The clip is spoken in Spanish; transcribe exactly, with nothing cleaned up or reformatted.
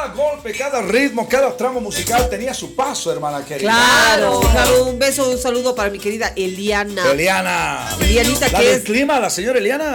cada golpe, cada ritmo, cada tramo musical tenía su paso, hermana querida. Claro, claro, un beso, un saludo para mi querida Eliana. Eliana. Elianita, ¿La que del es clima, la señora Eliana?